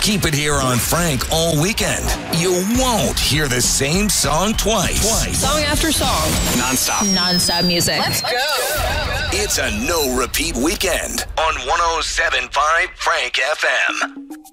Keep it here on Frank all weekend. You won't hear the same song twice. Song after song. Non-stop music. Let's go. It's a no-repeat weekend on 107.5 Frank FM.